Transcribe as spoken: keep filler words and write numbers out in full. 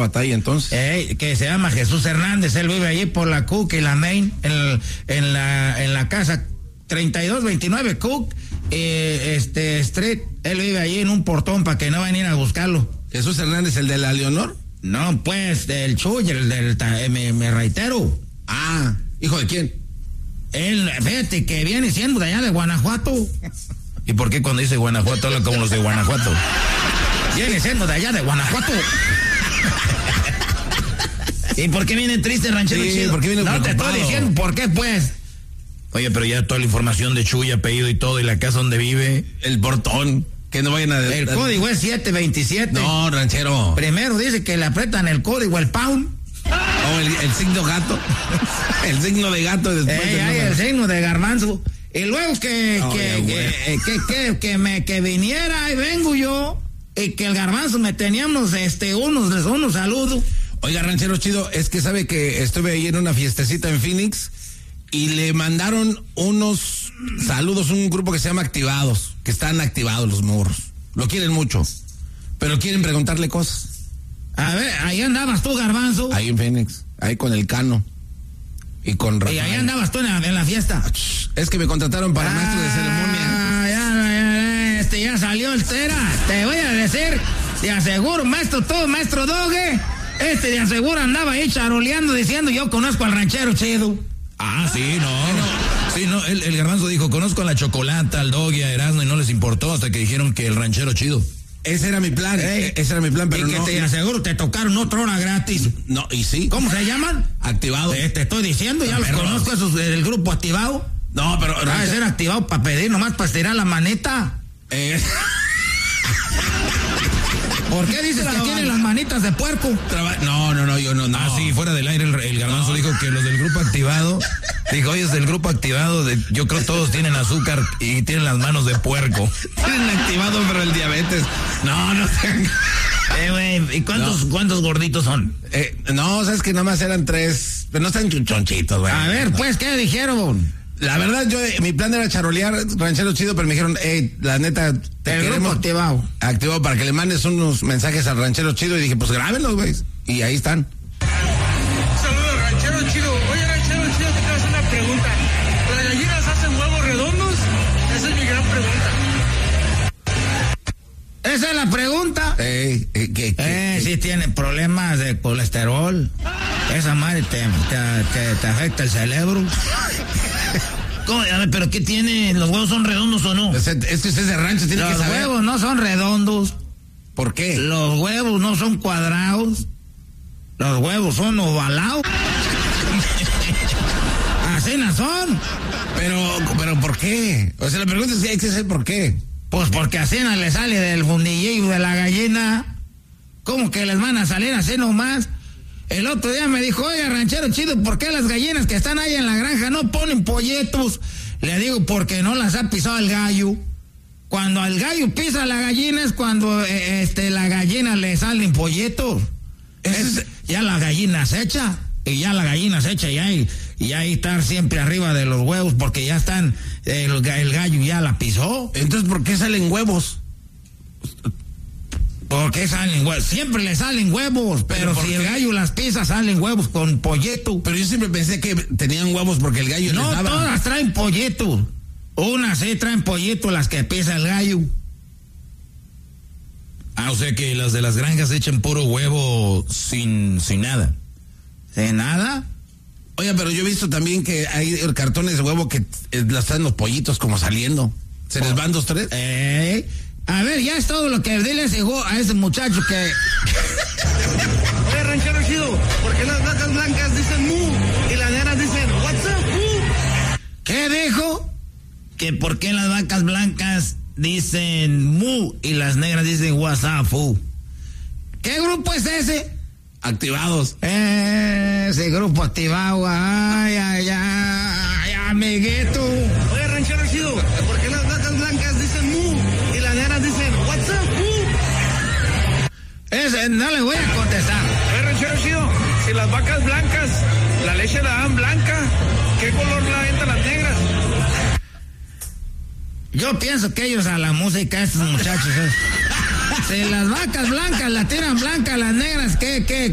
batalla entonces. Eh, que se llama Jesús Hernández, él vive allí por la Cook y la Main, en, el, en, la, en la casa treinta y dos veintinueve Cook eh, este, Street, él vive allí en un portón para que no vayan a ir a buscarlo. ¿Jesús Hernández, el de la Leonor? No, pues, del Chuy, el del, eh, me, me reitero. Ah, ¿hijo de quién? Él, fíjate, que viene siendo de allá de Guanajuato. ¿Y por qué cuando dice Guanajuato habla como los de Guanajuato? Viene siendo de allá de Guanajuato. ¿Y por qué viene triste, ranchero Sí, chido? ¿por qué viene No te preocupado? estoy diciendo por qué, pues. Oye, pero ya toda la información de Chuy, apellido y todo, y la casa donde vive. El portón. Que no vayan a... El código es siete veintisiete. No, ranchero. Primero dice que le apretan el código, el pound. O el, el signo gato. El signo de gato después. Ey, del hay número. el signo de garbanzo. Y luego que, Oh, que, ya, que, que, que, que me que viniera y vengo yo y que el garbanzo me teníamos este unos unos saludos. Oiga, ranchero chido, es que sabe que estuve ahí en una fiestecita en Phoenix y le mandaron unos saludos, un grupo que se llama Activados, que están activados los morros. Lo quieren mucho, pero quieren preguntarle cosas. A ver, ahí andabas tú, garbanzo. Ahí en Phoenix, ahí con el Cano y con Rafael. Y ahí andabas tú en la, en la fiesta. Es que me contrataron para maestro de ceremonia. Ah, ya, ya, este ya salió el cera. Te voy a decir, te aseguro, maestro todo, maestro Doge. Este de aseguro andaba ahí charoleando diciendo yo conozco al ranchero chido. Ah, sí, no, no. Sí, no, el, el garbanzo dijo, conozco a la Chocolata, al Doggy, a Erasmo, y no les importó hasta que dijeron que el ranchero chido. Ese era mi plan, Ey, ese era mi plan, pero y que no. te aseguro te tocaron otra hora gratis. No, y sí. ¿Cómo se llaman? Activado. Te, te estoy diciendo, ya los Pero- conozco, esos del grupo activado. No, pero... Va a ser activado para pedir, nomás para estirar la maneta. Eh, ¿Por qué dices que tienen las manitas de puerco? traba- no, no, no, yo no, no. Ah, sí, fuera del aire el, el garbanzo dijo que los del grupo activado, dijo, oye, es del grupo activado, de, yo creo todos tienen azúcar y tienen las manos de puerco. Tienen activado, pero el diabetes. No, no tengo. Eh, güey, ¿y cuántos, cuántos gorditos son? Eh, no, sabes que nada más eran tres, pero no están chuchonchitos, güey. A ver, pues, ¿qué dijeron? La verdad, yo, eh, mi plan era charolear, ranchero chido, pero me dijeron, hey, la neta, te El grupo queremos activado. activado para que le mandes unos mensajes al ranchero chido. Y dije, pues grábenlos, güey. Y ahí están. Saludos, ranchero chido. Oye, ranchero chido, te quiero hacer una pregunta. ¿Las gallinas hacen huevos redondos? Esa es mi gran pregunta. Esa es la pregunta. Eh, eh, que, que- Eh, sí tiene problemas de colesterol. Esa madre te, te, te, te afecta el cerebro. ¿Cómo? A ver, ¿pero qué tiene? ¿Los huevos son redondos o no? es, es que usted es de rancho, tiene que Los saber. huevos no son redondos. ¿Por qué? Los huevos no son cuadrados. Los huevos son ovalados. Así no son. Pero, pero ¿por qué? O sea, la pregunta es que hay que saber por qué. Pues porque así no le sale del fundillo de la gallina. ¿Cómo que les van a salir así nomás? El otro día me dijo, oiga, ranchero chido, ¿por qué las gallinas que están ahí en la granja no ponen polletos? Le digo, porque no las ha pisado el gallo. Cuando al gallo pisa la gallina es cuando eh, este, la gallina le salen polletos. Es, ya la gallina se echa, y ya la gallina se echa y ahí, y ahí estar siempre arriba de los huevos porque ya están, el, el gallo ya la pisó. Entonces, ¿por qué salen huevos? ¿Por qué salen huevos? Siempre le salen huevos, pero, ¿Pero por si qué? el gallo las pisa, salen huevos con polleto. Pero yo siempre pensé que tenían huevos porque el gallo No, les daba. todas traen polleto. Unas sí traen polleto, las que pisa el gallo. Ah, o sea que las de las granjas echan puro huevo sin, sin nada. ¿De nada? Oye, pero yo he visto también que hay cartones de huevo que eh, las traen los pollitos como saliendo. ¿Se les van dos, tres? Eh, a ver, ya es todo lo que diles llegó a ese muchacho que... Oye, ranchero chido, ¿por qué las vacas blancas dicen mu y las negras dicen what's up, mu? ¿Qué dijo? Que por qué las vacas blancas dicen mu y las negras dicen WhatsApp. ¿Qué grupo es ese? Activados. Eh, ese grupo activado. Ay, ay, ay, amiguito. Oye, ranchero chido, ¿por qué las vacas blancas dicen mu y las negras dicen what's up, mu? Ese no le voy a contestar. Oye, ranchero chido, si las vacas blancas, la leche la dan blanca, ¿qué color la venta las negras? Yo pienso que ellos a la música, estos muchachos, eh, si las vacas blancas la tiran blanca, las negras, ¿qué, qué,